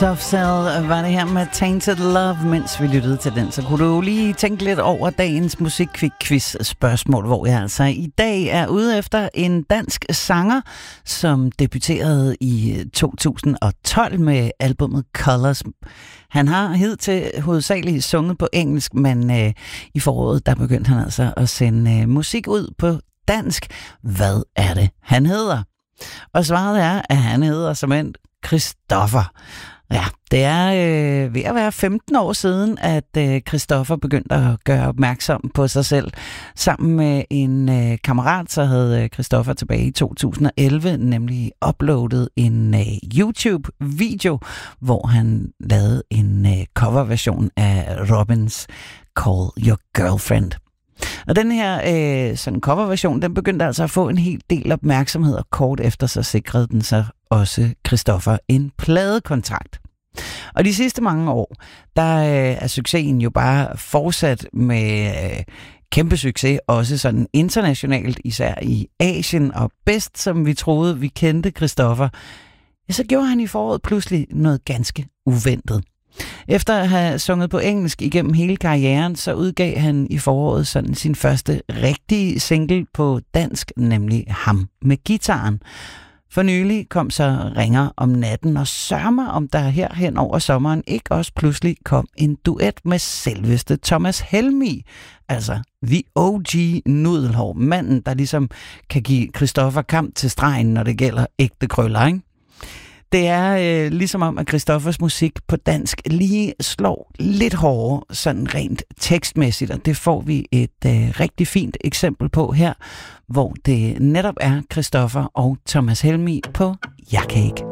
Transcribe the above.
Soft Cell var det her med Tainted Love, mens vi lyttede til den. Så kunne du lige tænke lidt over dagens musikquiz-spørgsmål, hvor jeg altså i dag er ude efter en dansk sanger, som debuterede i 2012 med albumet Colors. Han har hidtil hovedsageligt sunget på engelsk, men i foråret der begyndte han altså at sende musik ud på dansk. Hvad er det, han hedder? Og svaret er, at han hedder såmænd Christoffer. Ja, det er ved at være 15 år siden, at Christoffer begyndte at gøre opmærksom på sig selv. Sammen med en kammerat, så havde Christoffer tilbage i 2011 nemlig uploadet en YouTube-video, hvor han lavede en coverversion af Robins Call Your Girlfriend. Og den her sådan coverversion, den begyndte altså at få en hel del opmærksomhed, og kort efter så sikrede den sig også Christoffer en pladekontrakt. Og de sidste mange år, der er succesen jo bare fortsat med kæmpe succes, også sådan internationalt, især i Asien, og bedst som vi troede, vi kendte Christoffer, ja, så gjorde han i foråret pludselig noget ganske uventet. Efter at have sunget på engelsk igennem hele karrieren, så udgav han i foråret sådan sin første rigtige single på dansk, nemlig Ham med guitaren. For nylig kom så Ringer om natten, og sørger om der her hen over sommeren ikke også pludselig kom en duet med selveste Thomas Helmig. Altså the OG nudelhår, manden der ligesom kan give Christoffer kamp til stregen, når det gælder ægte krøller, ikke? Det er ligesom om, at Christoffers musik på dansk lige slår lidt hårdere, sådan rent tekstmæssigt, og det får vi et rigtig fint eksempel på her, hvor det netop er Christoffer og Thomas Helmig på Jeg kan ikke.